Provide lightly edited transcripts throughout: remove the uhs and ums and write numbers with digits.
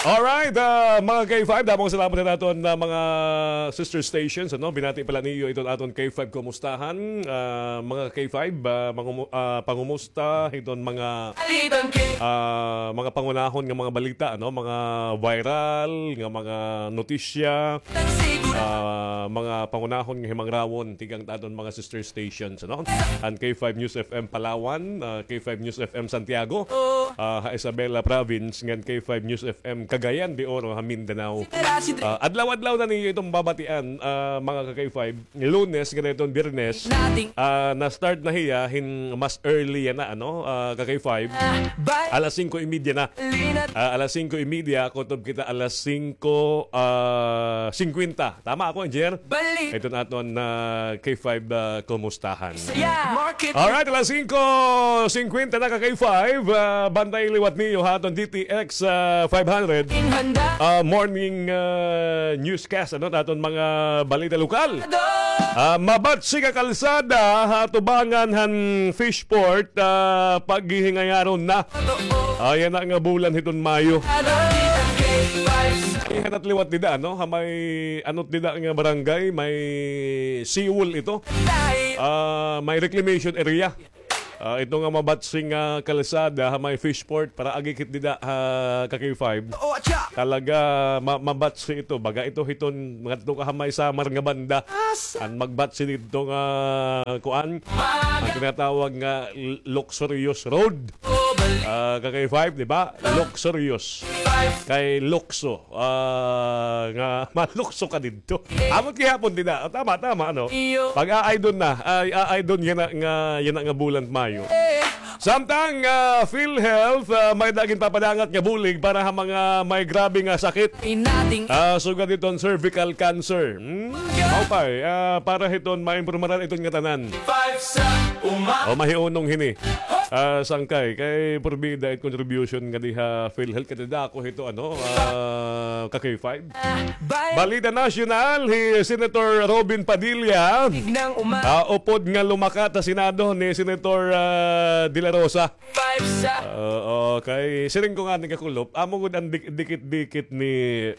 Alright, mga K5, damang salamat na natin na mga sister stations. Binati pala niyo itong aton K5 kumustahan. Mga K5, pangumusta itong mga pangunahon ng mga balita, mga viral, ng mga notisya, mga pangunahon ng himang rawon, tigang aton mga sister stations. Ang K5 News FM Palawan, K5 News FM Santiago, Isabela Province, ng K5 News FM Cagayan de Oro, Mindanao. Adlaw-adlaw na niyo itong babatian, mga K5. Lunes, ganitong Biyernes, na-start na hiya, mas early yan na, K5. Alas 5:30 na. Alas 5:30, kutob kita alas 5:50. Tama ako, Engineer? Ito na aton K5 kumustahan. Alright, alas 5:50 na K5. Bantay liwat niyo haton DTX 500. Morning newscast naton mga balita lokal. Mabatsi ka kalsada tubangan han Fishport paghihingayaron na. Ayan na nga bulan hiton Mayo. Ihanat liwat nida, may anot nida nga barangay, may seawall ito. May reclamation area. Ito nga mabatsing kalsada, may Fishport para agikit nida K5. Talaga mabatsi ito. Baga ito hiton mga ito kahamay samar nga banda. Ang magbatsi dito nga kuan. Ang tinatawag nga Luxurious Road. K5, di ba? Luxurious. Kay Luxo. Nga malukso ka dito. Amot kihapon din na. Tama, pag-aay doon na. Ay doon yan nga bulan Mayo. Samtang PhilHealth may daging papadangat nga bulig para mga may grabe nga sakit. Sugad iton cervical cancer. Okay, para hiton maimprumaran iton nga tanan. Mahiunong hini. Sangkay kay porbida it contribution nga diha PhilHealth kadida ako hito K5. Balita nasyonal Senator Robin Padilla upod nga lumakat sa Senado ni Senator De La Rosa. Okay, siring ko nga ni kakulop amo gud ang dikit-dikit ni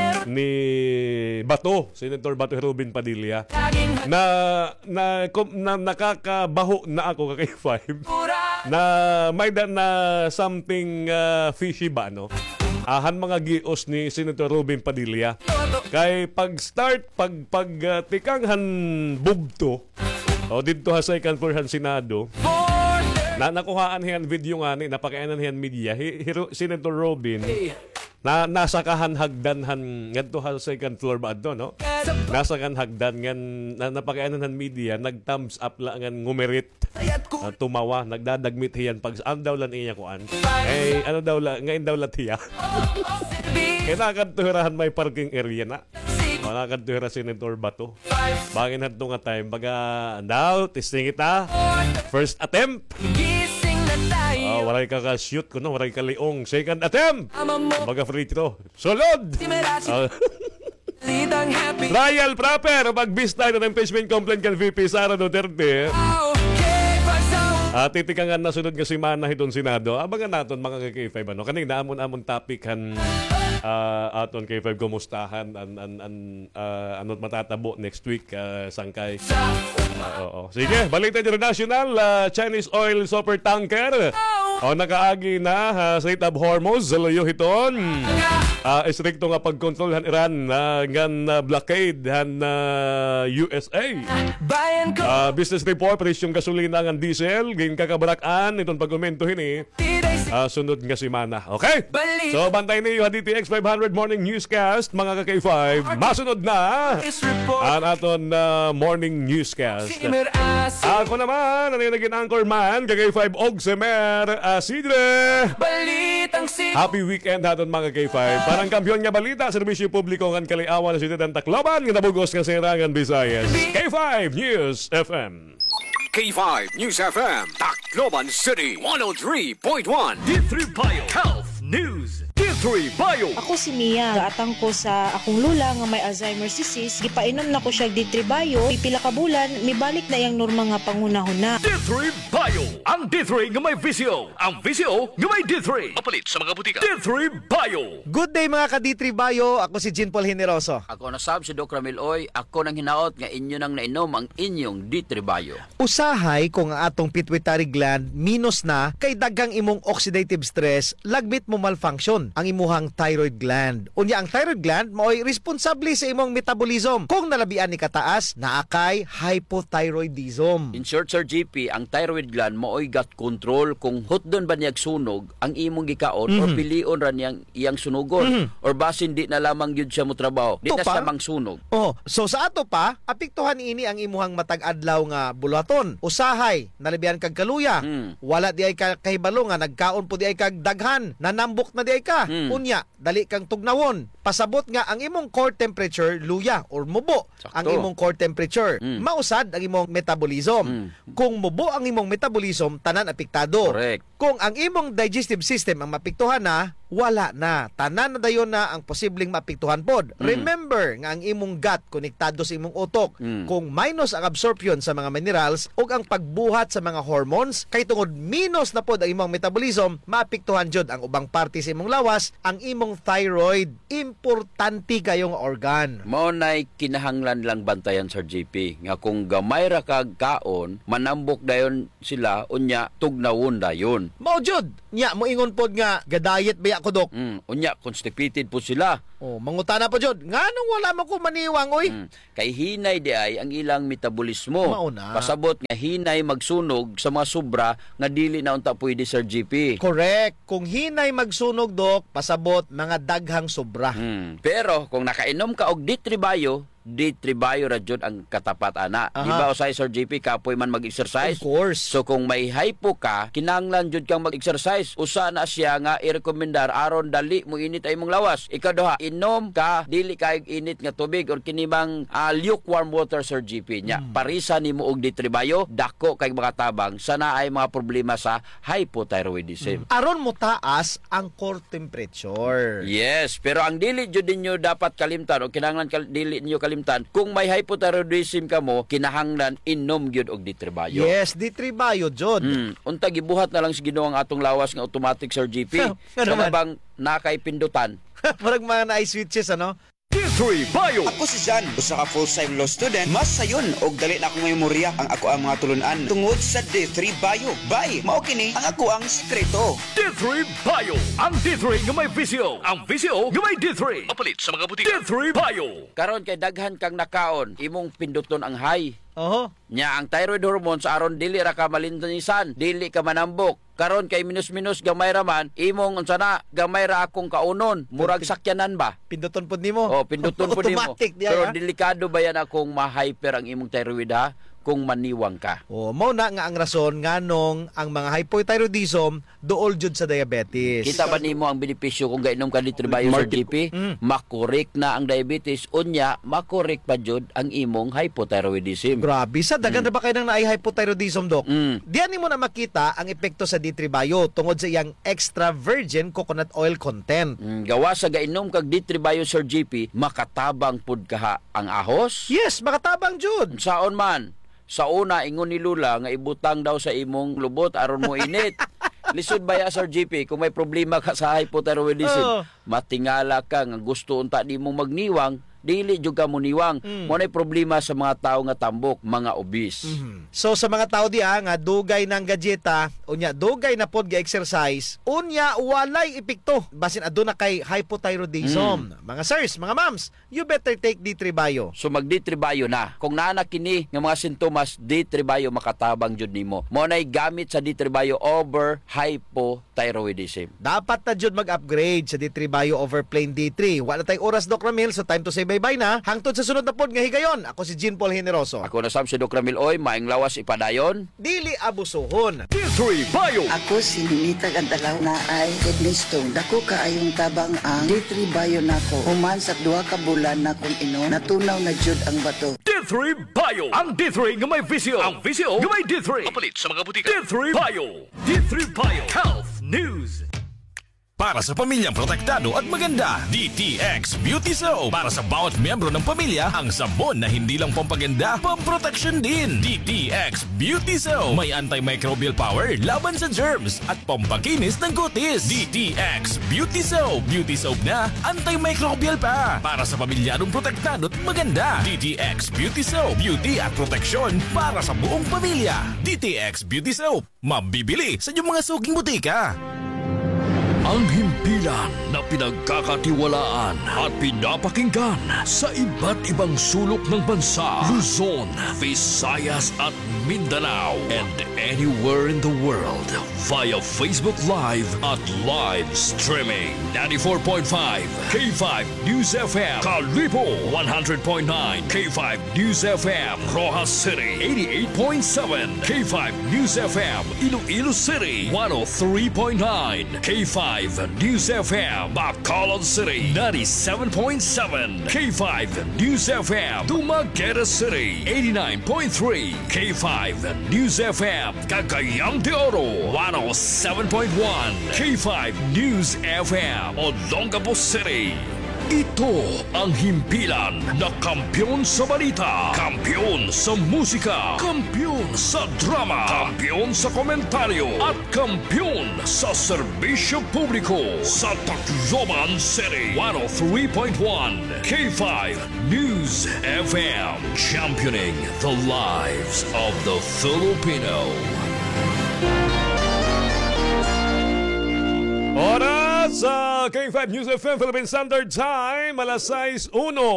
Bato, Senator Bato Robin Padilla na nakakabaho na ako K5 na may na something fishy ba han mga gios ni Senator Robin Padilla kay pag-start tikanghan bubto dito sa second floor han Senado na nakuhaan hiyan video nga ni napakainan hiyan media Senator Robin na nasa kahanhagdanhan ngadto sa second floor ba adto nasa kanhagdan ngan napakainan han media nag-thumbs up la ngan ngumerit tumawa nagdadagmit hiyan pag daw lan iya kuan daw la ngayon daw latiya kaya nakadtuhirahan may parking area na nakadtuhira Senator Bato bangin hadto nga time baga daw testing kita first attempt waray ka ka-shoot ko waray ka liong second attempt baga free throw sulod trial proper magbista ng impeachment complaint kan VP Sara Duterte titikangan na sunod nga simana hitong Senado. Abangan naton mga K5 kanina amon topic han aton K5 kumustahan anot matatabo next week sangkay. Sige, balita international Chinese oil super tanker nakaagi na Strait of Hormuz luyo hiton. Istrikto nga pagkontrol han Iran ngan blockade han USA. Business report presyong gasolina ngan diesel kakabarakan itong pagkomento hini sunod nga simana. Okay? So bantay niyo DTX 500 morning newscast mga K5. Masunod na ang aton morning newscast. Ako naman ang naging anchorman K5 og Semer Asidre. Happy weekend aton mga K5. Parang kampiyon nga balita serbisyo publiko ngan kaliawan sa siyudad ng Tacloban nga nabugos nga sirangan Visayas. K5 News FM. K5 News FM, Tacloban City, 103.1. D3 Bio Health News. D3 Bio. Ako si Mia, gaatang ko sa akong lula nga may Alzheimer's disease, gipainom na ko siya D3 Bio, pipila ka bulan, mibalik na yang norma nga pangunahon na. D3 Bio. Ang D3 nga may visyo. Ang visyo nga may D3. Mapalit sa mga butika. D3 Bio. Good day mga ka-D3 Bio, ako si Jean Paul Generoso. Ako nasab si Doc Ramil Oy, ako nang hinaot nga inyo nang nainom ang inyong D3 Bio. Usahay kung ang atong pituitary gland minus na kay daghang imong oxidative stress, lagbit mo malfunction ang imuhang thyroid gland. Unya ang thyroid gland mao'y responsable sa imong metabolism. Kung nalabian ni kataas, naakay hypothyroidism. In short, Sir GP, ang thyroid gland mao'y gut control kung hotdon ba niyag sunog ang imong gikaon or pilion ra niyang iyang sunugon or basin di na lamang yun siya mo trabaho. Di na pa? siya mang sunog. Oh, so sa ato pa, apektuhan ini ang imuhang matag adlaw nga bulaton. Usahay, nalabian kag kaluya. Wala di ay kahibalo nga nagkaon po di ay kag daghan, nanambok na di ay ka. Unya, dali kang tugnawon. Pasabot nga ang imong core temperature luya or mubo. Sakto. Ang imong core temperature. Mausad ang imong metabolism. Kung mubo ang imong metabolism, tanan apektado. Correct. Kung ang imong digestive system ang mapektuhan na, wala na. Tanan na dayon na ang posibleng maapektuhan pod. Remember nga ang imong gut konektado sa imong utok. Kung minus ang absorption sa mga minerals ug ang pagbuhat sa mga hormones, kay tungod minus na pod ang imong metabolism, maapektuhan jud ang ubang parte sa imong lawas, ang imong thyroid. Importante kayong organ. Mao nay kinahanglan lang bantayan, Sir GP, nga kung gamay ra kag kaon, manambok dayon sila, unya tugnawon dayon. Mao jud, nya moingon pod nga gadayet ba ako dok. Unya constipated po sila. Oh, mangutana po jud. Nganong wala mo ko maniwang oy? Kay hinay di ay ang ilang metabolismo. Mauna. Pasabot nga hinay magsunog sa mga sobra nga dili na unta pwede, Sir GP. Correct. Kung hinay magsunog dok, pasabot mga daghang sobra. Pero kung nakainom ka og D3 Bio, D3 Bio ra jud ang katapat ana. Di ba usay, Sir GP, kapoy man mag-exercise? Of course. So kung may hypo ka, kinahanglan jud kang mag-exercise. Usa na siya nga i-rekomendar aron dali mo init ay mong lawas. Ikaduha, inom ka dili kay init nga tubig or kinibang lukewarm water, Sir GP nya. Parisa nimo og D3 Bio, dako kay mga tabang sana ay mga problema sa hypothyroidism. Aron mo taas ang core temperature. Yes, pero ang dili jud ninyo dapat kalimtan o kinahanglan dili ninyo kalimtan kung may hypothyroidism ka mo, kinahanglan inom gyud og D3 Bio. Yes, D3 Bio jud. Unta gibuhat na lang si Ginoo ang atong lawas nga automatic, Sir GP. Ano Sana man? bang nakay pindutan? Parang mga na-switches ano? D3 Bio. Ako si Jan, usa ka full-time law student. Mas sayon og dali na akong memorya ang ako ang mga tulunan tungod sa D3 Bio. Bye, mao kini ang ako ang sekreto. D3 Bio. Ang D3 nga may visyo. Ang visyo nga may D3. Mapalit sa mga butika. D3 Bio. Karon kay daghan kang nakaon, imong pinduton ang high. Oho. Nya ang thyroid hormones aron dili ra ka malintanisan, dili ka manambok. Karon kay minus-minus gamay ra man, imong unsa na gamay ra akong kaunon, murag sakyanan ba? Pinduton pod nimo. Oh, pinduton po nimo. Automatic diya. Pero ha? delikado ba yan akong ma-hyper ang imong thyroid ha? Kung maniwang ka. Oh, mao na nga ang rason nganong ang mga hypothyroidism duol jud sa diabetes. Kita ba nimo ang benepisyo kung gainom ka D3 Bio, Sir GP? Makorek na ang diabetes, unya makorek pa jud ang imong hypothyroidism. Grabe, sa dagan ra ba kay nang naay hypothyroidism dok? Diyan nimo na makita ang epekto sa D3 Bio tungod sa iyang extra virgin coconut oil content. Gawa sa gainom kag D3 Bio, Sir GP, makatabang pud kaha ang ahos. Yes, makatabang jud. Saon man? Sa una, ingon ni Lula nga ibutang daw sa imong lubot aron mo init. Lisod ba ya, Sir GP, kung may problema ka sa hypothyroidism, matingala ka nga gusto unta di mo magniwang, dili jud ka mo niwang. Mo nay problema sa mga tao nga tambok, mga obese. So sa mga tao diha nga dugay ng gadyeta, unya dugay na pod ga exercise, unya walay epekto basin aduna kay hypothyroidism. Mga sirs, mga mams, you better take D3 Bio. So mag D3 Bio na. Kung naa kini nga mga sintomas, D3 Bio makatabang jud nimo. Mo nay gamit sa D3 Bio over hypothyroidism. Dapat na jud mag-upgrade sa D3 Bio over plain D3. Wala tay oras Doc Ramil, so time to say bye-bye na. Hangtod sa sunod na pod nga higayon. Ako si Jean Paul Generoso. Ako na Sam si Doc Ramil Oy, maing lawas ipadayon. Dili abusuhon. D3 Bio. Ako si Ninita Gandalaw na ay kidney stone. Dako kaayong tabang ang D3 Bio nako. Human sa 2 ka bulan na kung inom, natunaw na jud ang bato. D3 Bio. Ang D3 nga may visyo. Ang visyo nga may D3. Mapalit sa mga butika. D3 Bio. D3 Bio. Health News. Para sa pamilyang protektado at maganda, DTX Beauty Soap. Para sa bawat miyembro ng pamilya, ang sabon na hindi lang pampaganda, pamproteksyon din. DTX Beauty Soap. May antimicrobial power laban sa germs at pampakinis ng kutis. DTX Beauty Soap. Beauty Soap na antimicrobial pa. Para sa pamilyadong protektado at maganda, DTX Beauty Soap. Beauty at proteksyon para sa buong pamilya. DTX Beauty Soap. Mabibili sa inyong mga suking butika. Ang himpilan na pinagkakatiwalaan at pinapakinggan sa iba't ibang sulok ng bansa, Luzon, Visayas at Mindanao, and anywhere in the world via Facebook Live at live streaming. 94.5 K5 News FM, Kalibo 100.9 K5 News FM, Rojas City 88.7 K5 News FM, Iloilo City 103.9 K5 News FM, Bacolod City 97.7 K5 News FM, Dumaguete City 89.3 K5 News FM, Cagayan de Oro 107.1 K5 News FM, Olongapo City. Ito ang himpilan na kampiyon sa balita, kampiyon sa musika, kampiyon sa drama, kampiyon sa komentaryo, at kampiyon sa serbisyo publiko sa Tacloban City. 103.1 K5 News FM, championing the lives of the Filipino. Oras sa K5 News FM Philippine Standard Time, alas 6:01.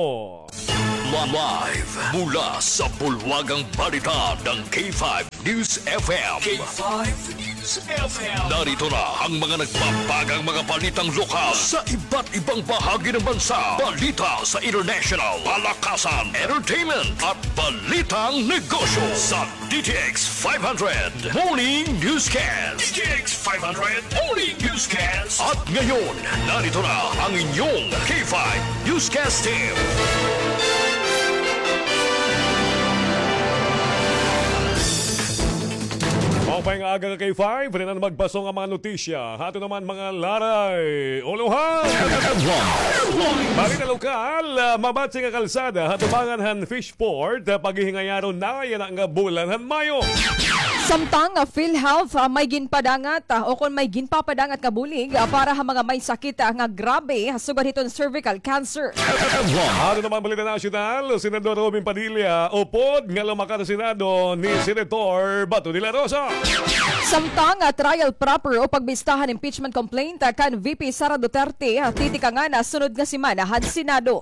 Live mula sa bulwagang balita ng K5 News FM. K5 News FM. Narito na ang mga nagpapagang mga balitang lokal sa iba't ibang bahagi ng bansa. Balita sa international, palakasan, entertainment at balitang negosyo sa DTX 500 Morning Newscast. DTX 500 Morning Newscast. At ngayon, narito na ang inyong K5 Newscast team. Mapay nga aga kay 5, rin na magbasong ang mga notisya. Hato naman mga laray. Uluhan! Balita lokal, mabatsing nga kalsada, hatubangan han Fishport, paghihingayaron na yan ang bulan han Mayo. Samtang PhilHealth may ginpadangat o kung may ginpapadangat ka bulig para ha mga may sakit nga grabe sugad hiton cervical cancer. Ano naman balita nasyonal, Senador Robin Padilla upod nga lumakad sa Senado ni Senator Bato de la Rosa. Samtang trial proper o pagbistahan impeachment complaint kan VP Sara Duterte titika nga na sunod nga semana had Senado.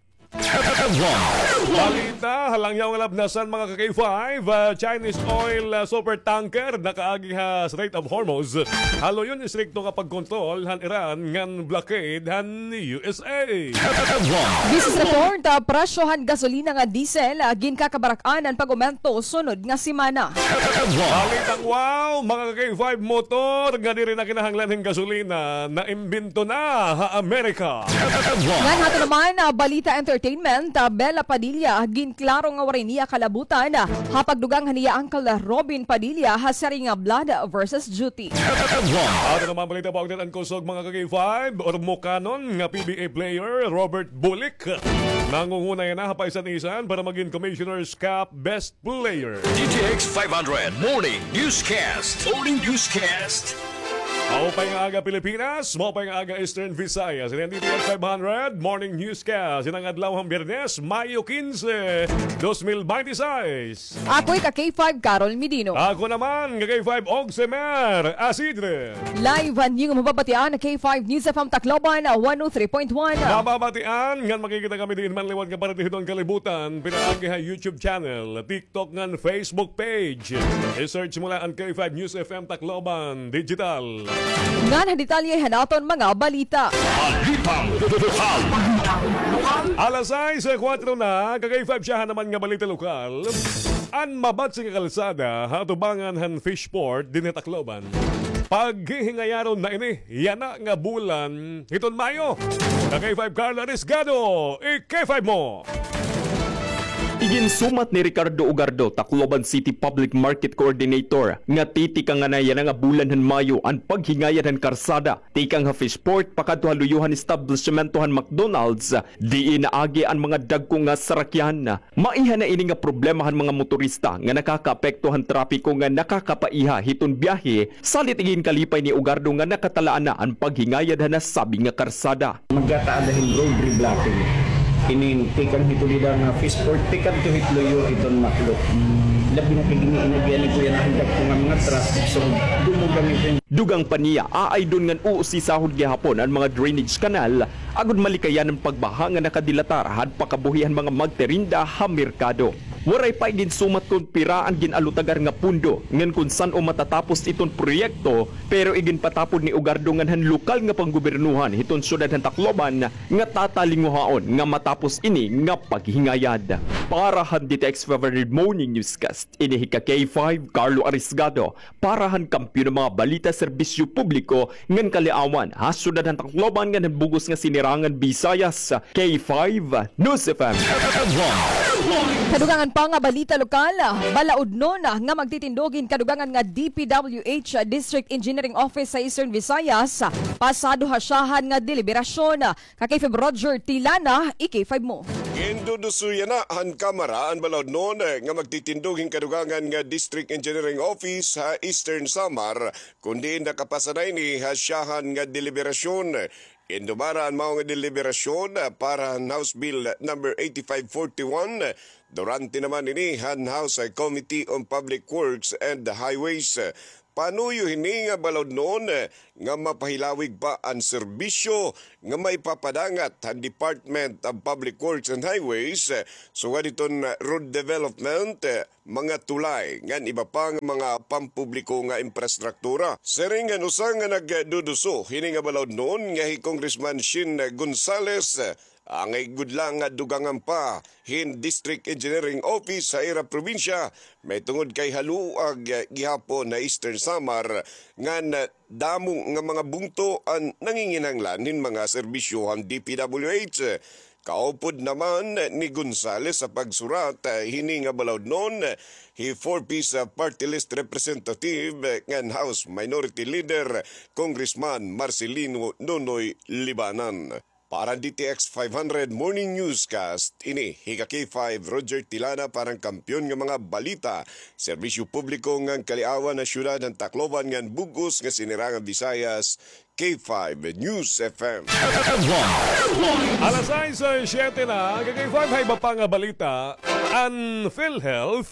Balita, halang yaw nga labnasan mga ka-K5, Chinese oil super tanker nakaagi ha Strait of Hormuz. Halo yun istrikto nga pagkontrol han Iran ngan blockade han USA. Business report, presyohan gasolina nga diesel ginkakabarakan pag-aumento sunod nga semana. Balitang wow, mga ka-K5 motor nga diri na kinahanglan ng gasolina na imbento na ha Amerika. Ngan hato naman balita entertainment, Bella Padilla ginklaro nga waray niya kalabutan hapagdugang niya Uncle Robin Padilla hasari nga blood versus duty. Ato naman balita pa ang kusog mga ka-K5 or mukanon nga PBA player Robert Bulik nangungunay na hapaisan-isan para maging Commissioner's Cup Best Player. DTX 500 Morning Newscast. Morning Newscast. Maupay nga aga Pilipinas, maupay nga aga Eastern Visayas. Yan DTX 500 Morning Newscast. Yan ang adlaw ng Biyernes, Mayo 15, 2026. Ako'y ka-K5 Carol Medino. Ako naman, ka-K5 Ogsemer Asidre. Live niyong mababatian na K5 News FM Tacloban 103.1. Mababatian, ngan makikita kami din manliwad nga paratihidong kalibutan, pinaagi ha YouTube channel, TikTok ngan Facebook page. I-search mo lang ang K5 News FM Tacloban Digital. Ngan detalye hanaton mga balita. Balitang lokal. Alas 6:04 na, kagay 5 siya naman nga balita lokal. An mabatsing kalsada, hatubangan han Fishport, din Tacloban. Paghihingayaron na ini, yana nga bulan, hiton Mayo. Kagay 5 Carla Risgado, ik-5 mo. Iginsumat ni Ricardo Ugardo, Tacloban City Public Market Coordinator, nga titikang nga na yan nga bulanhan Mayo ang paghingayan ng karsada. Tikang ha Fishport, pakadhaluyuhan establishmentohan McDonald's, diin agi ang mga dagko nga sarakyan. Maiha na ini nga problemahan mga motorista nga nakakaapektuhan trapiko nga nakakapaiha hiton biyahe, salit igin kalipay ni Ugardo nga nakatalaan na ang paghingayan na sabi nga karsada. Magkataadahin road reblocking. Tikan hitulida nga Fishport, tikan to hitloyo hiton maklot. Labi na kagini-inagyan ko yan ang dagko nga mga traffic, so dumog gamitin. Dugang paniya, aay doon ngan uusisahod gihapon ang mga drainage canal, agud malikayan ang pagbaha nga nakadilatar had pakabuhihan mga magterinda ha merkado. Waray pa ginsumat kung piraan ginalutagar nga pundo ngan kung san o matatapos iton proyekto, pero igin patapod ni Ugardo ngan lokal nga panggobernuhan hiton syudad ng Tacloban nga tatalinguhaon nga matapos ini nga paghingayad. Para han DTX Favorite Morning Newscast, ini hika K5 Carlo Arisgado, parahan kampiyon ng mga balita serbisyo publiko ngan kaliawan ha syudad ng Tacloban ngan bugos nga sinirangan Visayas. K5 News FM. Kadugangan pa nga balita lokal, balaod nun nga magtitindogin kadugangan nga DPWH District Engineering Office sa Eastern Visayas, pasado hasyahan nga deliberasyon. Kay Roger Tilana, IK5 mo. Indudusuya na han kamara ang balaod nun nga magtitindogin kadugangan nga District Engineering Office sa Eastern Samar, kundi nakapasanay ni hasyahan nga deliberasyon. Indumara ang mga deliberasyon para House Bill number 8541. Durante naman ini House Committee on Public Works and Highways. Panuyo hini nga balod noon nga mapahilawig pa ang serbisyo nga may papadangat ang Department of Public Works and Highways so nga diton road development, mga tulay, ngan iba pang mga pampubliko nga infrastruktura. Sering nga usang nga nagduduso hini nga balod noon nga hi Congressman Shin Gonzales ang igudlang nga dugangan pa hin District Engineering Office sa Ira Provincia may tungod kay haluag gihapon na Eastern Samar ngan damo nga mga bungto ang nanginginanglan hin mga serbisyo ang DPWH. Kaupod naman ni Gonzales sa pagsurat hini nga balawd noon hi 4-piece party list representative ngan House Minority Leader Congressman Marcelino Nonoy Libanan. Para DTX 500 Morning Newscast, ini hika K5 Roger Tilana parang kampyon ng mga balita. Serbisyo publiko ng kaliawan na syudad ng Tacloban ng bugos ng sinirangang Visayas, K5 News FM. Alas 6:07 na, K5 hay iba pa nga balita. Ang PhilHealth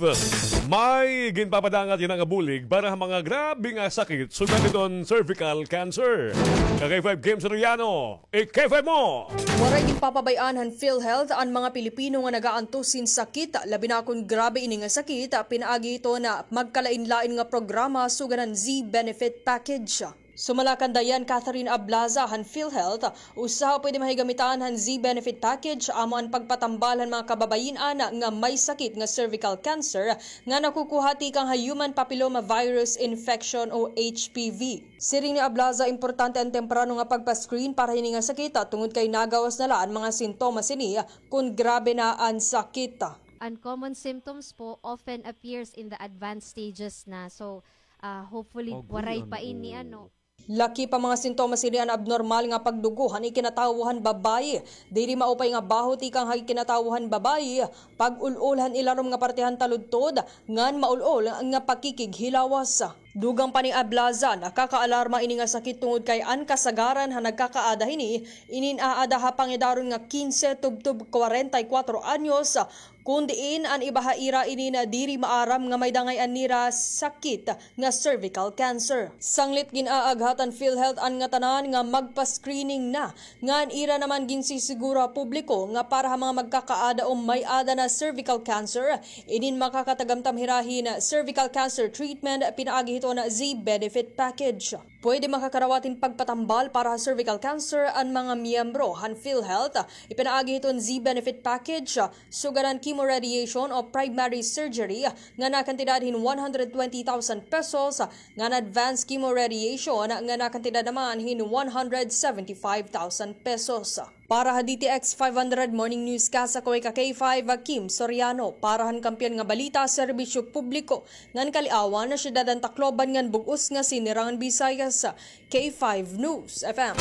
may ginpapadangat yun ang bulig para mga grabe nga sakit sugat iton cervical cancer. K5 Games Soriano, K5 mo! Waray ginpapabayaan han PhilHealth ang mga Pilipino nga nagaantusin sakit, labi na kung grabe ini nga sakit, pinaagi ito na magkalain-lain nga programa suganan Z-Benefit Package. Sumalakan dayan Catherine Ablaza han PhilHealth, usaha pwede mahigamitan han Z-Benefit Package amo ang pagpatambal han mga kababayin-ana nga may sakit nga cervical cancer nga nakukuhati kang human papilloma virus infection o HPV. Siring ni Ablaza, importante ang temprano nga pagpa-screen para hini nga sakit tungod kay nagawas nala ang mga sintomas ini kung grabe na ang sakit. Uncommon symptoms po often appears in the advanced stages na. So, hopefully, waray pa ini Laki pa mga sintomas ini ang abnormal nga pagdugo han ikinatawhan babayi. Dili maupay nga bahot ikang ikinatawhan babayi. Pag-ululhan ilarom nga partihan taludtod ngan maulol nga pakikig hilawas. Dugang pa ni Ablaza, nakakaalarma ini nga sakit tungod kay an kasagaran ha nagkakaada hini, inin-aada ha pangidaron nga 15 tubtub 44 anyos, kundiin an ibahaira ini na diri maaram nga may dangay anira sakit nga cervical cancer. Sanglit ginaaghatan PhilHealth an nga tanan nga magpa-screening na, ngan ira naman ginsisigura publiko nga para ha mga magkakaada o may ada na cervical cancer, inin makakatagamtam hirahin cervical cancer treatment pinaagi ito na Z-Benefit Package. Pwede makakarawatin pagpatambal para sa cervical cancer ang mga miyembro han PhilHealth. Ipinaagi iton Z-Benefit Package, sugaran chemoradiation o primary surgery nga nakantidadhin 120,000 pesos, nga advanced chemoradiation nga nakantidad naman hin 175,000 pesos. Para ha DTX 500 Morning Newscast ako ka K5 Kim Soriano. Parahan kampiyon nga balita serbisyo publiko ngan kaliawan na syudad ang Tacloban ngan bugos nga sinirangan Visayas sa K5 News FM.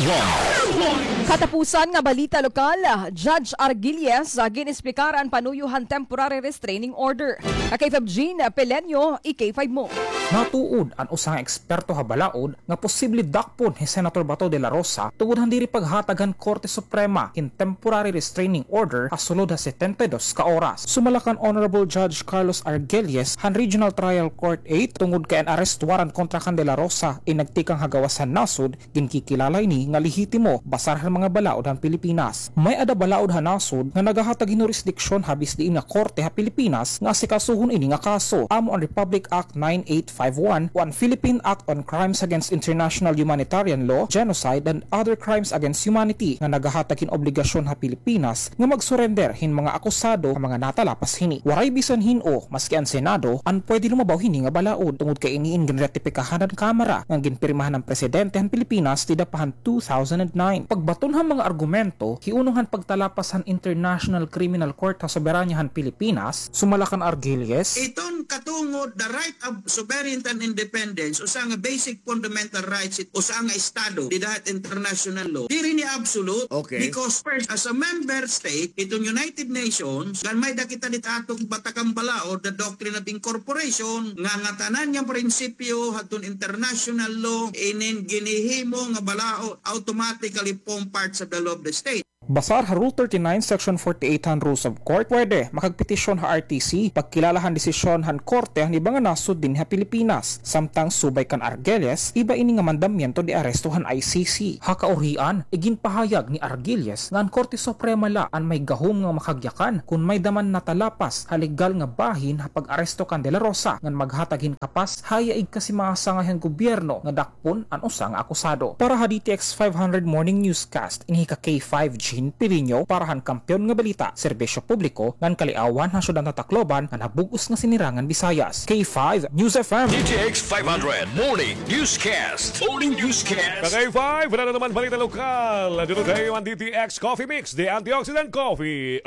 Katapusan nga balita lokal, Judge Argilies ginispikaran panuyuhan temporary restraining order. K5 Jean Pelenyo, K5 mo. Natuod ang usang eksperto habalaod nga posible dakpon ni Senator Bato de la Rosa tungod hindi paghatagan Korte Suprema in temporary restraining order asulod sa 72 ka oras. Sumalakan Honorable Judge Carlos Argelies han Regional Trial Court 8 tungod kay an arrest warrant kontra kan de la Rosa inagtikang hagawasan nasud ginkikilala ini nga lehitimo basar han mga balaod han Pilipinas. May ada balaod han nasud nga nagahatag jurisdiksyon habis diin nga korte ha Pilipinas nga sikasuhon ini nga kaso amo ang Republic Act 9851 o ang Philippine Act on Crimes Against International Humanitarian Law, Genocide and Other Crimes Against Humanity nga nagahatag hin obligasyon ha Pilipinas nga magsurrender hin mga akusado nga mga natalapas hini. Waray bisan hino maski ang Senado an pwede lumabaw hini nga balaod tungod kay iniin ginratipikahan ng Kamara nga ginpirmahan ng presidente han Pilipinas tidapahan 2009. Pagbaton han mga argumento hiunong han pagtalapas han International Criminal Court sa soberanyahan Pilipinas, sumalakan Argelies. Iton katungod the right of sovereignty and independence usa nga basic fundamental rights usa nga estado di dahat international law. Diri ni absolute because first as a member state itong United Nations gan may dakita dit atong batakang balaod the doctrine of incorporation nga tanan yang prinsipyo hatun international law inin ginihimo nga balaod automatically form parts of the law of the state. Basar ha Rule 39 Section 48 han Rules of Court pwede makagpetisyon ha RTC pagkilalahan desisyon han korte han iba nga nasud din ha Pilipinas samtang subay kan Argelies iba ini nga mandamiento di aresto han ICC. Hakaurian iginpahayag ni Argelies nga ang Korte Suprema laan may gahom nga makagyakan kung may daman natalapas haligal nga bahin ha pag-aresto kan De La Rosa ngan maghatagin kapas hayaig kasi mga sangahan gobyerno nga dakpon an usa nga akusado. Para ha DTX 500 Morning Newscast ini ka K5G Pirinyo parahan kampiyon nga balita serbisyo publiko ngan kaliawan ha syudad ng Tacloban nga nabugos nga sinirangan Visayas. K5 News FM. DTX 500 Morning Newscast. Morning Newscast. K5 wala na naman balita lokal. Dito kayo ang DTX Coffee Mix, the antioxidant coffee,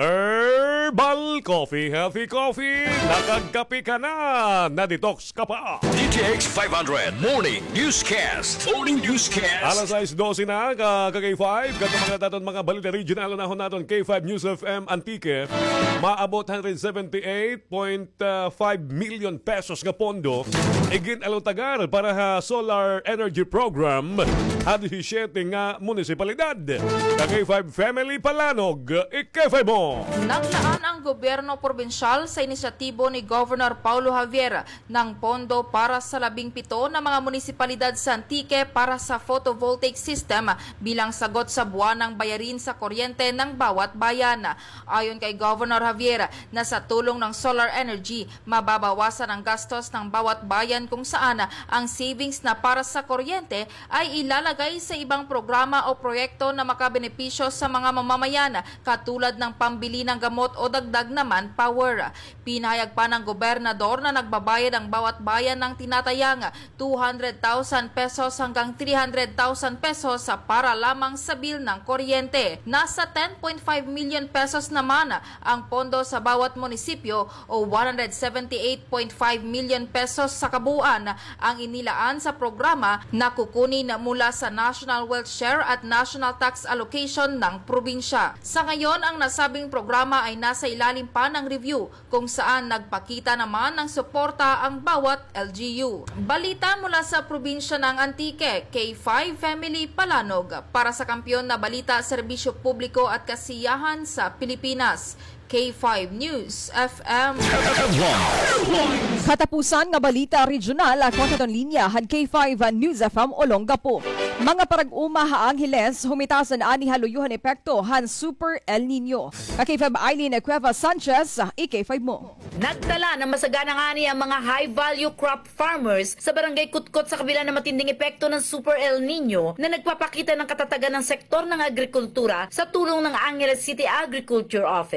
herbal coffee, healthy coffee. Nakagkapi ka na detox ka pa. DTX 500 Morning Newscast. Morning Newscast. Alas 6:12 na K5 kato mga daton mga balita regional na naton K5 News FM Antique maabot 178.5 million pesos nga pondo igin alutagar para ha solar energy program hadi 17 nga munisipalidad. K5 Family Palanog, K5 mo. Naglaan ang gobyerno probinsyal sa inisyatibo ni Governor Paulo Javier ng pondo para sa 17 na mga munisipalidad sa Antique para sa photovoltaic system bilang sagot sa buwanang bayarin sa kuryente ng bawat bayan. Ayon kay Governor Javier na sa tulong ng solar energy, mababawasan ang gastos ng bawat bayan kung saan ang savings na para sa kuryente ay ilalagay sa ibang programa o proyekto na makabenepisyo sa mga mamamayan katulad ng pambili ng gamot o dagdag na manpower. Pinahayag pa ng gobernador na nagbabayad ang bawat bayan ng tinatayang 200,000 pesos hanggang 300,000 pesos para lamang sa bill ng kuryente. Nasa 10.5 million pesos naman ang pondo sa bawat munisipyo o 178.5 million pesos sa kabuuan ang inilaan sa programa na kukunin mula sa National Wealth Share at National Tax Allocation ng probinsya. Sa ngayon, ang nasabing programa ay nasa ilalim pa ng review kung saan nagpakita naman ng suporta ang bawat LGU. Balita mula sa probinsya ng Antique, K5 Family Palanog para sa kampiyon na balita serbisyo publiko at kasiyahan sa Pilipinas. K5 News FM. Katapusan nga balita regional ako naton linya han K5 News FM Olongapo. Mga parag-uma ha Angeles humitasan ani haluyuhan epekto han Super El Nino. K5 Eileen Cueva Sanchez, K5 mo. Nagtala na masagana nga niya ang mga high-value crop farmers sa barangay Kutkot sa kabila ng matinding epekto ng Super El Nino na nagpapakita ng katatagan ng sektor ng agrikultura sa tulong ng Angeles City Agriculture Office.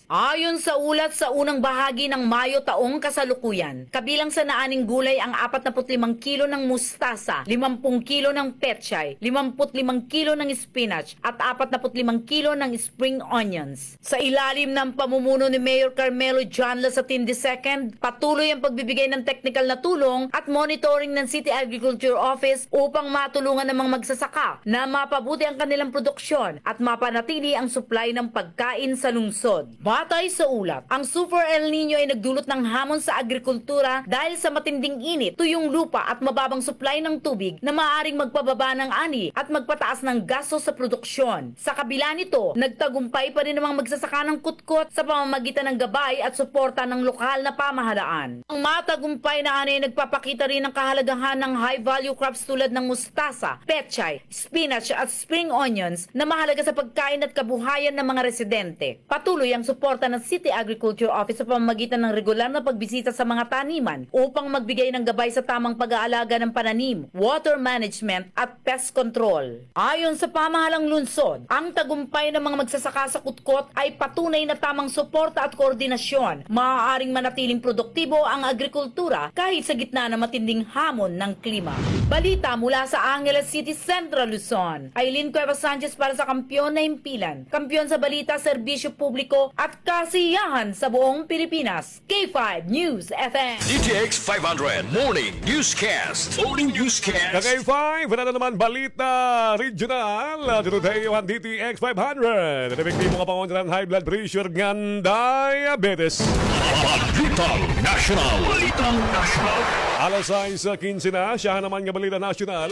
Ayon sa ulat sa unang bahagi ng Mayo taong kasalukuyan, kabilang sa naaning gulay ang 45 kilo ng mustasa, 50 kilo ng pechay, 55 kilo ng spinach at 45 kilo ng spring onions. Sa ilalim ng pamumuno ni Mayor Carmelo John Lasatin II, patuloy ang pagbibigay ng technical na tulong at monitoring ng City Agriculture Office upang matulungan ng mga magsasaka na mapabuti ang kanilang produksyon at mapanatili ang supply ng pagkain sa lungsod. Batay sa ulat, ang Super El Nino ay nagdulot ng hamon sa agrikultura dahil sa matinding init, tuyong lupa at mababang supply ng tubig na maaaring magpababa ng ani at magpataas ng gasto sa produksyon. Sa kabila nito, nagtagumpay pa rin ang mga magsasaka ng kutkot sa pamamagitan ng gabay at suporta ng lokal na pamahalaan. Ang matagumpay na ani ay nagpapakita rin ng kahalagahan ng high-value crops tulad ng mustasa, pechay, spinach at spring onions na mahalaga sa pagkain at kabuhayan ng mga residente. Patuloy ang suporta ng City Agriculture Office sa pamamagitan ng regular na pagbisita sa mga taniman upang magbigay ng gabay sa tamang pag-aalaga ng pananim, water management at pest control. Ayon sa pamahalang lungsod, ang tagumpay ng mga magsasaka sa kutkot ay patunay na tamang suporta at koordinasyon. Maaaring manatiling produktibo ang agrikultura kahit sa gitna ng matinding hamon ng klima. Balita mula sa Angeles City, Central Luzon. Aileen Cuevas Sanchez para sa Kampiyon na Himpilan. Kampiyon sa balita, serbisyo publiko at kasiyahan sa buong Pilipinas. K5 News FM. DTX 500 Morning Newscast. Morning Newscast. Kagay 5, wala na naman balita regional. Dito tayo ang DTX 500. Epektibo ka pangontra ng high blood pressure ng diabetes. Balitang National. Balitang National. Alas 6:15 na, siya naman nga balita nasyonal.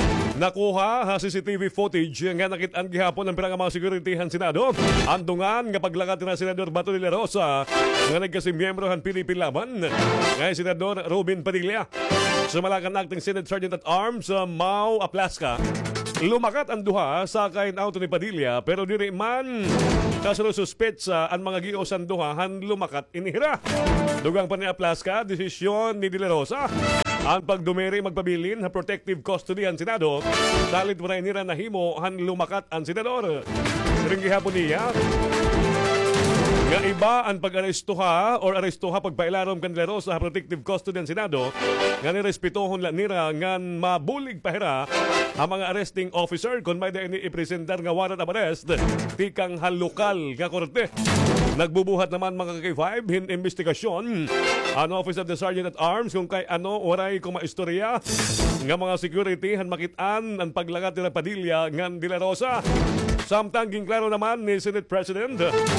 Nakuha ha CCTV footage nga nakitaan gihapon ng pirang mga securityhan Senado. Andungan nga paglakat na Senador Bato de la Rosa nga nagkasimyembro han PDP laban nga Senador Robin Padilla. Sa Malacan Acting Senate Sergeant at Arms Mau Aplaska. Lumakat ang duha sa kain auto ni Padilla pero diri man kasalo suspetsa ang mga gios ang duha han lumakat inihira. Dugang pa ni Aplaska, desisyon ni De La Rosa ang pagdumiri magpabilin na protective custody ang Senado dalit mo rin nila nahimo han lumakat ang senador. Ring gihapon niya nga iba ang pag-arestuha or arestuha pagpailarom kan De La Rosa protective custody ang Senado nga nirespetohon lang nira nga mabulig pahira ang mga arresting officer kung may dahin i-presentar nga warrant of arrest tikang halukal nga korte. Nagbubuhat naman mga K5 investigasyon ang Office of the Sergeant at Arms kung kay ano oray kung maistorya nga mga security han makitaan ang paglagat nila Padilla ngan De La Rosa. Samtang ginklaro naman ni Senate President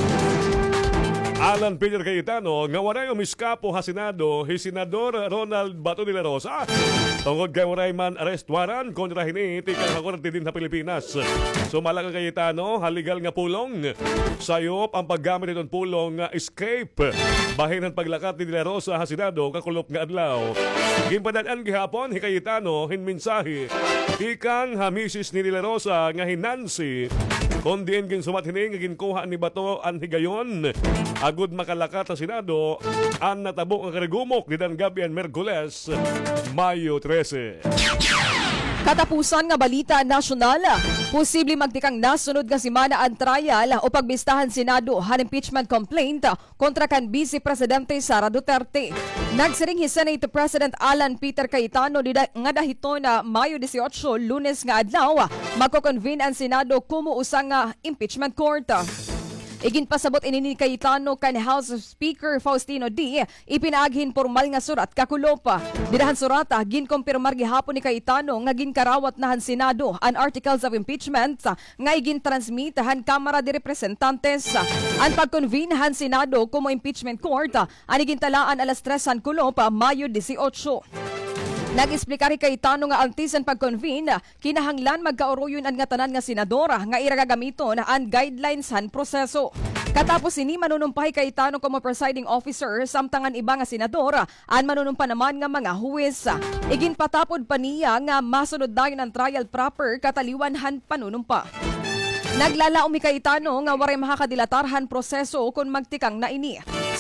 Alan Peter Cayetano nga waray umiskapo ha Senado si Senador Ronald Bato de la Rosa tungod kay waray man arrest warrant kontra hini tikang hakorte din sa Pilipinas. Sumala ka Cayetano haligal nga pulong sayop ang paggamit nitong pulong nga escape bahin ang paglakat ni De La Rosa ha Senado kakulop nga adlaw. Ginpadaan gihapon hi Cayetano hinmensahe tikang hamisis ni De La Rosa nga hinansi kung diin ginsumat hining ginkuha ni Bato ang higayon agud makalakat sa Senado ang natabo nga karigumok didan gabian Merkules, Mayo 13. Katapusan nga balita nasyonal, posible magtikang nasunod nga semana ang trial o pagbistahan Senado han impeachment complaint kontra kan Vice Presidente Sara Duterte. Nagsiring hi Senate President Alan Peter Cayetano nga dahito na Mayo 18, Lunes nga adlaw, magko-convene ang Senado kumo usang impeachment court. Iginpasabot ini ni Cayetano kan House Speaker Faustino D. Ipinaaghin formal nga surat kakulopa. Didahan surata ginkompirmar gihapon ni Cayetano nga ginkarawat nahan Senado ang articles of impeachment nga igin-transmit han Kamara de Representantes. Ang pagconvene han Senado kumo impeachment court ani gintalaan alas 3 han kulopa Mayo 18. Nag-explica rin Cayetano nga antes ang pag-convene, kinahanglan magkauroyon ang nga tanan nga senadora nga iragagamito na ang guidelines han proseso. Katapos ini manunumpay Cayetano como presiding officer samtangan iba nga senadora an manunumpa naman nga mga huwes. Iginpatapod pa niya nga masunod dayon ang trial proper kataliwan han panunumpa. Naglalaom ni Cayetano nga waray makakadilatarhan proseso kung magtikang na ini.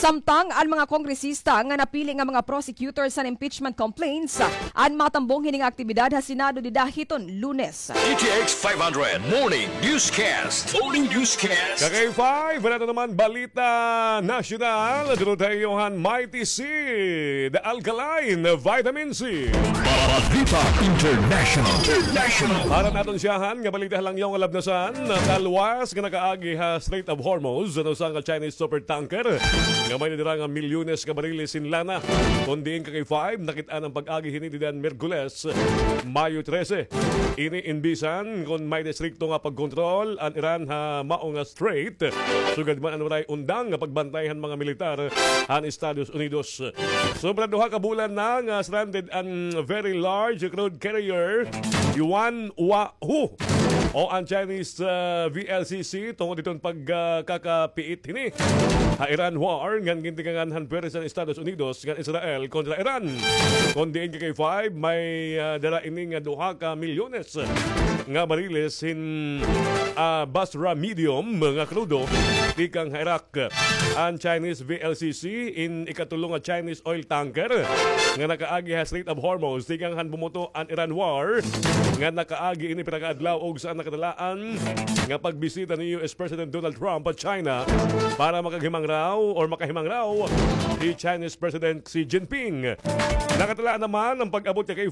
Samtang ang mga kongresista nga napili nga mga prosecutor sa impeachment complaints ang matambong hining aktibidad sa Senado di dahiton Lunes. DTX 500 Morning Newscast. Morning Newscast. Kakay 5, wala na naman balita national. Dito tayo Johan Mighty C, the alkaline vitamin C. Balita International. Para natin siyahan, nga balita lang yung alabnasan, talwas nga nakaagi ha Strait of Hormuz, ano sa Chinese supertanker, nga may nadirang nga milyones ka bariles in lana. Kundi ang kakay 5, nakitaan ang pag-agi hinididan Merkules, Mayo 13. Ini inbisan kung may distrikto nga pagkontrol ang Iran ha mao nga strait. Sugad man ang maray undang nga pagbantayan mga militar ang Estados Unidos. Sobra duha ka bulan na nga stranded ang very large crude carrier Yuan Wahu o ang Chinese VLCC tungod itong pagkakapiit hini ha Iran war ngan gintikangan hanperes sa Estados Unidos ngan Israel kontra Iran. Kundi ang kay 5 may dala ini nga duha ka milyones nga bariles in Basra medium nga krudo tikang Iraq. Ang Chinese VLCC in ikatulong nga Chinese oil tanker nga nakaagi ha Strait of Hormuz tikang han bumuto ang Iran war nga nakaagi ini pinakaadlaw og saan nakadalaan nga pagbisita ni US President Donald Trump at China para makahimang raw si Chinese President Xi Jinping. Nakatalaan naman ang pag-abot kay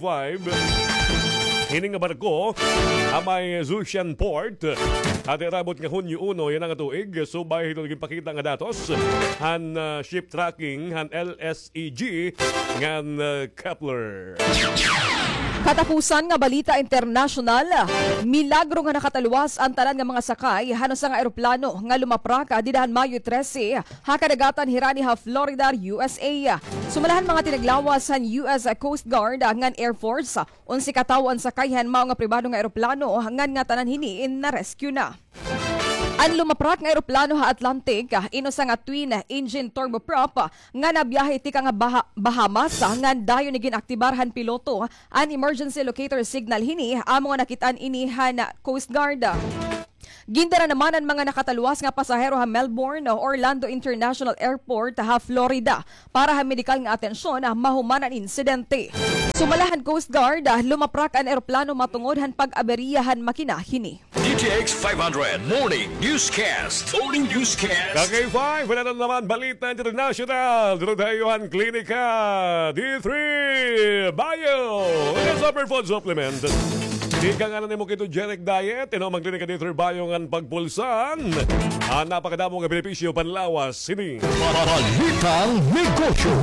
5 hining nga barko amay Zhoushan Port at irabot nga Hunyo 1 yan ang tuig subay ito naging pakita nga datos han ship tracking han LSEG ngan Kepler. Katapusan nga balita international, milagro nga nakataluwas ang tanan nga mga sakay hanos sa nga eroplano nga lumapraka didahan Mayo 13 ha kadagatan hirani ha Florida, USA. Sumalahan mga tinaglawas han US Coast Guard ngan Air Force 11 katawo ang sakayhan mao nga pribado nga eroplano ngan nga tanan hiniin na rescue na. Ang lumaprak nga eroplano ha Atlantic inusa nga twin engine turboprop nga nabiyahe tika nga Bahamas nga dayon ni ginaktibarhan piloto ang emergency locator signal hini amo nga nakitaan inihan Coast Guard. Gindara naman ang mga nakataluwas nga pasahero ha Melbourne, Orlando International Airport ha Florida para ha medikal nga atensyon mahuman ang insidente. Sumalahan Coast Guard, lumaprak ang eroplano matungod han pag-aberiyahan makina hini. DTX 500 Morning Newscast. Morning Newscast. Kakay 5, wala na naman balita international. Dito tayo ang Klinika D3 Bio. Super food supplement. Di ka nga na mo kito generic diet, magklinika D3 Bio nga pagpulsan. Ang napakadamo nga benepisyo panlawas sini. Balitang negosyo.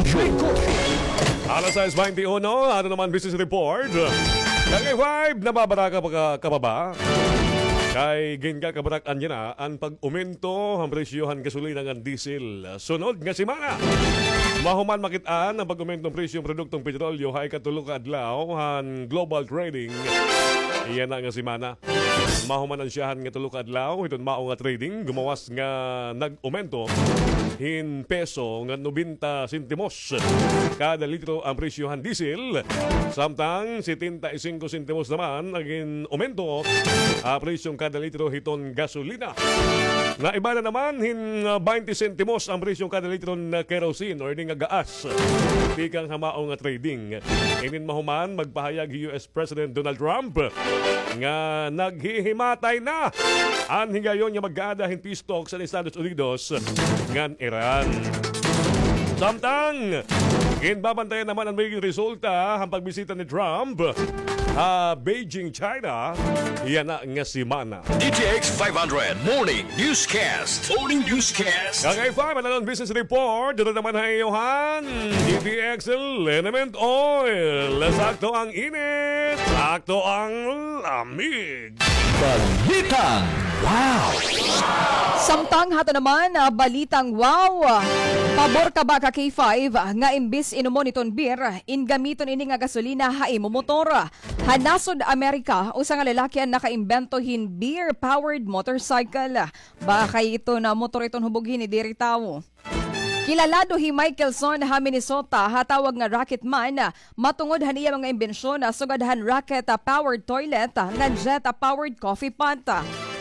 Alas 6:21, ano naman business report. Kakay 5, nababaraka ka pa ba? Kay ginga kabarakan niya na ang pag-umento ang presyohan gasolina ng diesel. Sunod nga simana. Mahuman makitaan ang pag-umento ng presyong produktong petrolyo hay katulong ka adlaw han global trading. Iyan na nga simana. Mahuman ang siyahan nga tulong ka adlaw iton mao nga trading gumawas nga nag-umento hin peso nga 90 sentimos kada litro ang presyohan diesel. Samtang 75 sentimos naman ang umento presyong kada litro hiton gasolina. Na iba na naman hin 20 sentimos ang presyong kada litro na kerosene or nga gaas. Tikang hamao nga trading. Inin mahuman magpahayag US President Donald Trump nga naghihimatay na ang hingayon nga mag-aadahin peace talks sa Estados Unidos ngan Iran. Samtang ginbabantayan naman ang magiging resulta ang pagbisita ni Trump Beijing, China. Yan na nga simana. DTX 500 Morning Newscast. Morning Newscast. Kakay 5, ano business report? Dito naman hayohan. DTX Element Oil. Sakto ang init. Sakto ang lamig. Balitang wow. Samtang hato naman balitang wow. Pabor ka ba ka K5 nga imbis inumon iton beer, ingamiton ini nga gasolina ha imo motor. Hanasod Amerika, usa nga lalaki ang nakaimbento-hin beer-powered motorcycle. Baka ito na motor iton hubughin ni diri tawo. Kilalado hi Michelson ha Minnesota hatawag nga Rocketman matungod haniya mga imbensyon sugadhan rocket powered toilet nga jet powered coffee pot.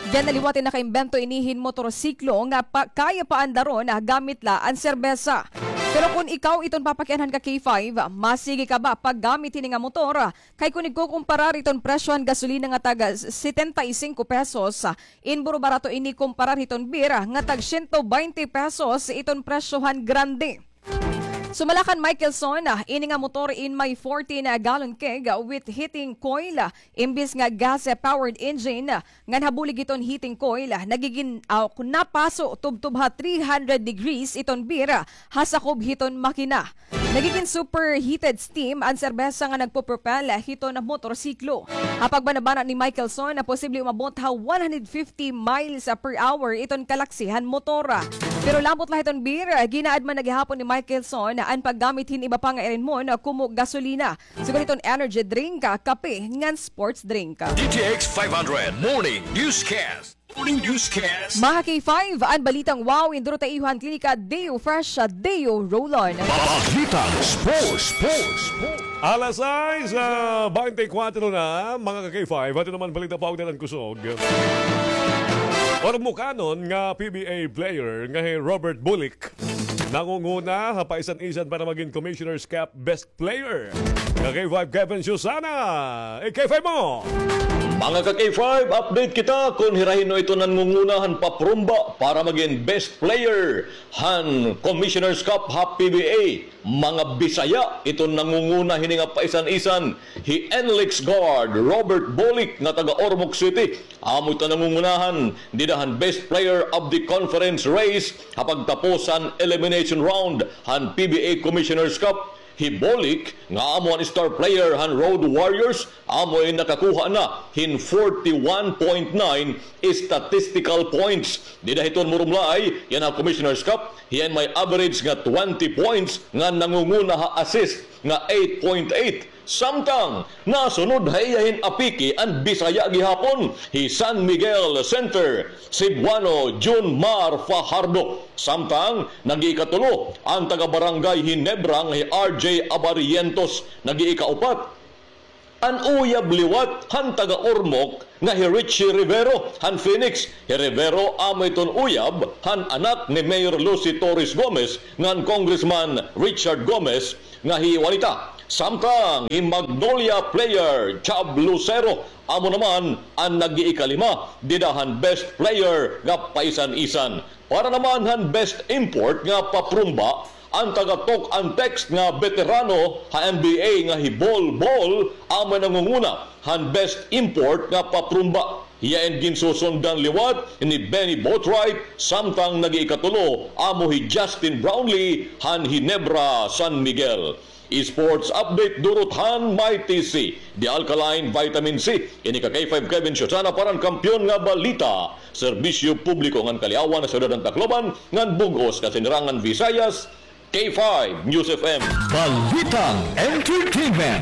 Diyan naliwatin na kaimbento inihin motorsiklo nga kaya pa andaron gamit la ang serbesa. Pero kung ikaw iton papakyanan ka K5, masige ka ba paggamit ini nga motor? Kay kung ikukumparar iton presyohan gasolina nga taga 75 pesos, inburo barato ini kumparar iton bira nga tag 120 pesos iton presyohan grande. Sumalakan Michelson, ini nga motor in may 14-gallon keg with heating coil, imbis nga gas-powered engine, nga nabulig iton heating coil, nagiging kung napaso tubtubha 300 degrees iton bira, hasakob hiton makina. Nagiging superheated steam ang serbesa nga nagpo-propel hiton na motorsiklo. Hapag banabana ni Michelson na posible umabot 150 miles per hour iton kalaksihan motora. Pero lambot lah iton bira, ginaad man naghihapon ni Michelson ang paggamit iba pa nga irin mo na kumo gasolina. Siguro itong energy drink, kape, ngan sports drink. DTX 500 Morning Newscast. Morning Newscast. Mga K5, ang balitang wow, induro tayuhan klinika Deo Fresh, Deo Roll-On. Balitang Sports. Alas 6, 24 na, mga K5. Ito naman balita pa ako nilang kusog. Ormukanon nga PBA player nga Robert Bulik nangunguna hapaisan-isan para maging Commissioner's Cup Best Player. K5 Kevin Susana, K5 mo! Mga ka-K5, update kita kung hirahin ito nangungunahan paprumba para maging best player han Commissioner's Cup ha PBA. Mga Bisaya, ito nangunguna hininga paisan-isan hi Enlix Guard Robert Bolik nga taga Ormoc City. Amo ito nangungunahan didahan best player of the conference race hapag tapusan elimination round han PBA Commissioner's Cup. Hibolik nga amo ang star player han Road Warriors amo ay nakakuha na hin 41.9 statistical points. Di dahiton murumlay yan ang Commissioner's Cup. Yan may average nga 20 points nga nangunguna ha assist nga 8.8. Samtang nasunod hayahin apiki ang Bisaya gihapon hi San Miguel Center Cebuano Jun Mar Fajardo. Samtang nag-iikatulo ang taga-barangay Hinebra hi RJ Abarientos nag-iikaupat. An uyab liwat han taga Ormoc nga hi Richie Rivero han Phoenix. Hi Rivero amoy ton uyab han anak ni Mayor Lucy Torres Gomez ngan Congressman Richard Gomez nga hi Walita. Samtang hi Magnolia player Chab Lucero amo naman ang nag-iikalima didahan best player nga paisan-isan. Para naman han best import nga paprumba ang taga-talk and text nga veterano ha NBA nga hi Bol amo nangunguna han best import nga paprumba. Hiyain ginsusundan liwat ni Benny Boatwright samtang nag-iikatulo amo hi Justin Brownlee han Hinebra San Miguel. Esports update duruthan Mighty C, The Alkaline Vitamin C. Ini ka K5 Kevin Susana parang kampiyon nga balita. Serbisyo publiko ngan kaliawan sa syudad ng Tacloban ngan bugos kasinirangan Visayas. K5 News FM. Balitang Entertainment.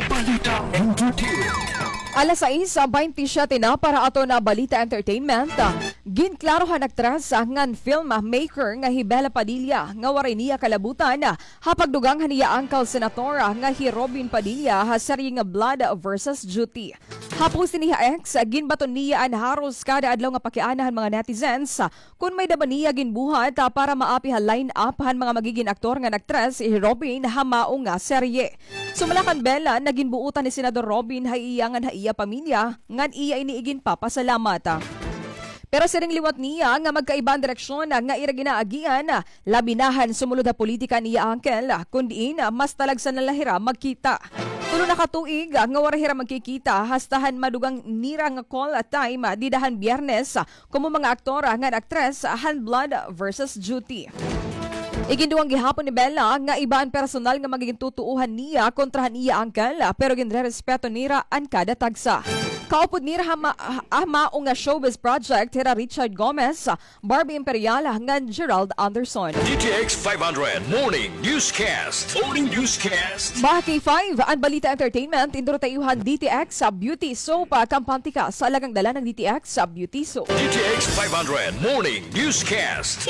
Alas 6:27 na para ato na balita entertainment. Ginklarohan aktres ngan filmmaker nga hi Bella Padilla nga waray niya kalabutan hapagdugang niya Uncle Senator nga hi Robin Padilla ha serye nga Blood versus Duty. Hapos niya ex ginbaton niya an haros kada adlaw nga pakianahan mga netizens kun may daban niya ginbuhat para maapi ha line up han mga magiging aktor nga aktres si Robin ha mao nga serye. Sumalakan Bella naging buutan ni Senador Robin ha iyangan ha iya pamilya ngan iya iniigin papasalamat. Pero siring liwat niya nga magkaibang direksyon nga ira ginaagian labinahan sumulod na politika niya Uncle kundiin mas talagsan na lahira magkita. Tulo na katuig nga warahira magkikita hastahan madugang nira nga call time didahan Biyernes kumo mga aktor nga aktres han Blood versus Duty. Iginduang gihapon ni Bella nga ibaan personal nga magiging tutuuhan niya kontrahan niya Uncle pero ginre-respeto nira ang kada tagsa. Kaupod nira o nga showbiz project hira Richard Gomez, Barbie Imperial ngan Gerald Anderson. DTX 500 Morning Newscast. Bahagi 5 ang balita entertainment induro tayuhan DTX sa Beauty Soap kampantika sa alagang dala ng DTX sa Beauty Soap. DTX 500 Morning Newscast.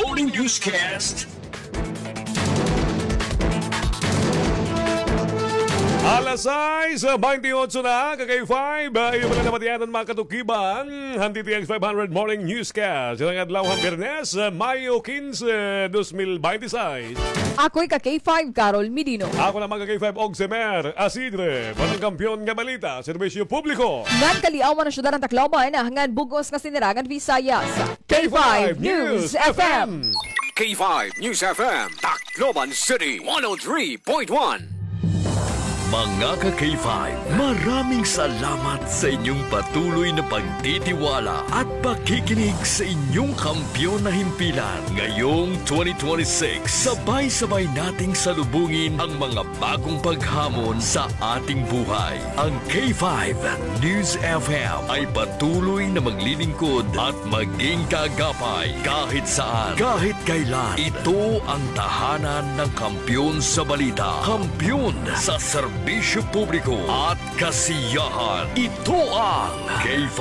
Alas 6:28 na, kagay 5. Iyo mga namatiyanan mga katukiban. DTX 500 Morning Newscast. Silang adlaw ang Biyernes, Mayo 15, 2026. Ako'y ka K5, Carol Medino. Ako naman ka K5 Ogsemer Asidre. Panang kampyon nga balita, serbisyo publiko. Ngan kaliawan na syudad ng Tacloban, ngan bugos nga sinirangan Visayas. K5 News FM. K5 News FM, Tacloban City, 103.1. Mga ka-K5, maraming salamat sa inyong patuloy na pagtitiwala at pakikinig sa inyong kampyon na himpilan. Ngayong 2026, sabay-sabay nating salubungin ang mga bagong paghamon sa ating buhay. Ang K5 News FM ay patuloy na maglilingkod at maging kagapay kahit saan, kahit kailan. Ito ang tahanan ng kampyon sa balita, kampyon sa serbisyo publiko at kasiyahan. Ito ang K5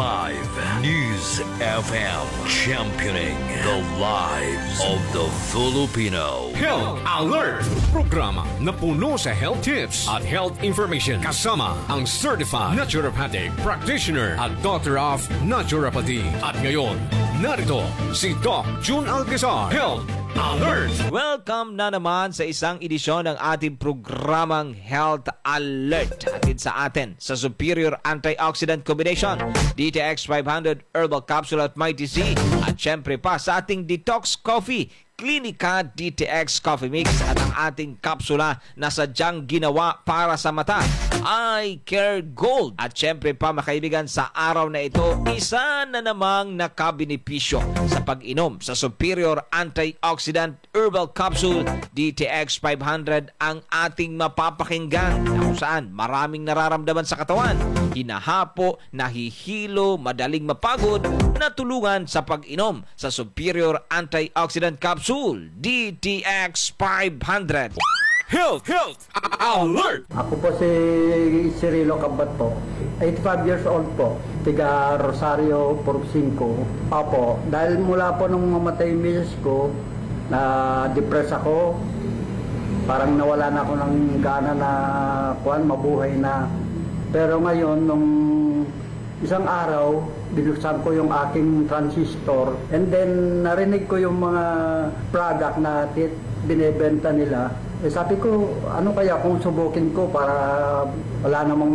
News FM, championing the lives of the Filipino. Health Alert! Programa na puno sa health tips at health information kasama ang certified naturopathic practitioner at Doctor of Naturopathy. At ngayon, narito si Doc June Alcazar. Health Alert! Welcome na naman sa isang edisyon ng ating programang Health Alert. Hatid sa atin sa Superior Antioxidant Combination, DTX 500 Herbal Capsule at Mighty C. At syempre pa sa ating Detox Coffee, Clinica DTX Coffee Mix at ang ating kapsula na sadyang ginawa para sa mata, Eye Care Gold. At syempre pa makaibigan, sa araw na ito, isa na namang nakabenepisyo sa pag-inom sa Superior Antioxidant Herbal Capsule DTX 500 ang ating mapapakinggan na kung saan maraming nararamdaman sa katawan, hinahapo, nahihilo, madaling mapagod, natulungan sa pag-inom sa Superior Antioxidant Capsule DTX 500. Health Alert! Ako po si Cirilo Cabato, 85 years old po, tiga Rosario, Purubsinco. Opo, dahil mula po nung mamatay yung misis ko, na-depress ako, parang nawala na ako ng gana na mabuhay na. Pero ngayon, nung isang araw, binuksan ko yung aking transistor and then narinig ko yung mga product na binebenta nila. Sabi ko, ano kaya kung subukin ko para wala namang